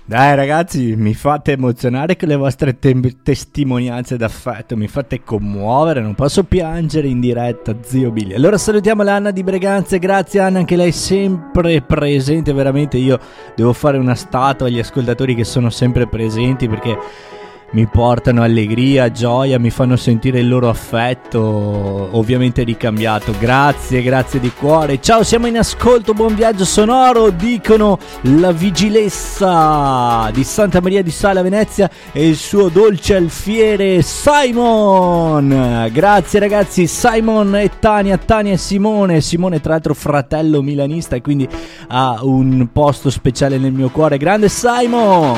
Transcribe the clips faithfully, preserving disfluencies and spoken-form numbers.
Dai ragazzi, mi fate emozionare con le vostre te- testimonianze d'affetto, mi fate commuovere, non posso piangere in diretta, zio Billy. Allora salutiamo l'Anna di Breganze, grazie Anna, anche lei sempre presente, veramente io devo fare una statua agli ascoltatori che sono sempre presenti perché mi portano allegria, gioia, mi fanno sentire il loro affetto, ovviamente ricambiato. Grazie, grazie di cuore. Ciao, siamo in ascolto, buon viaggio sonoro, dicono la vigilessa di Santa Maria di Sala Venezia e il suo dolce alfiere Simon. Grazie ragazzi, Simon e Tania, Tania e Simone. Simone tra l'altro fratello milanista e quindi ha un posto speciale nel mio cuore. Grande Simon!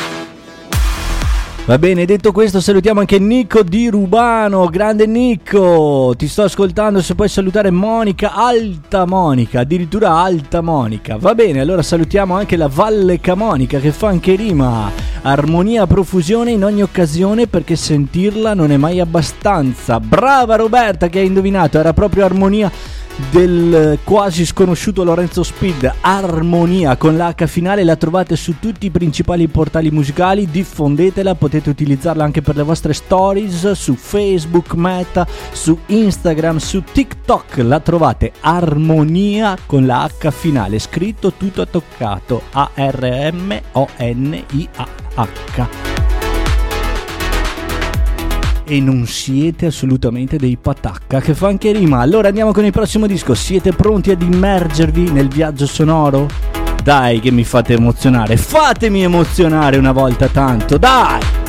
Va bene, detto questo salutiamo anche Nico di Rubano, grande Nico, ti sto ascoltando, se puoi salutare Monica, Alta Monica, addirittura Alta Monica. Va bene, allora salutiamo anche la Valle Camonica che fa anche rima, armonia a profusione in ogni occasione perché sentirla non è mai abbastanza. Brava Roberta che hai indovinato, era proprio armonia del quasi sconosciuto Lorenzo Speed. Armonia con la H finale, la trovate su tutti i principali portali musicali, diffondetela, potete utilizzarla anche per le vostre stories su Facebook, Meta, su Instagram, su TikTok, la trovate Armonia con la H finale, scritto tutto attaccato, A R M O N I A H. E non siete assolutamente dei patacca, che fa anche rima. Allora andiamo con il prossimo disco. Siete pronti ad immergervi nel viaggio sonoro? Dai che mi fate emozionare, fatemi emozionare una volta tanto, dai!